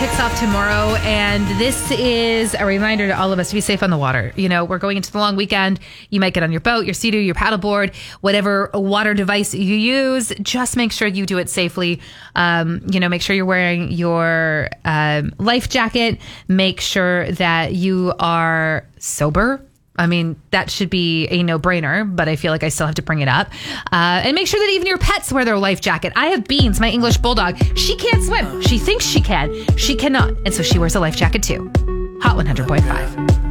kicks off tomorrow, and this is a reminder to all of us to be safe on the water. You know, we're going into the long weekend. You might get on your boat, your Sea-Doo, your paddleboard, whatever water device you use. Just make sure you do it safely. Make sure you're wearing your life jacket. Make sure that you are sober. I mean, that should be a no-brainer, but I feel like I still have to bring it up. And make sure that even your pets wear their life jacket. I have Beans, my English bulldog. She can't swim. She thinks she can. She cannot. And so she wears a life jacket too. Hot 100.5.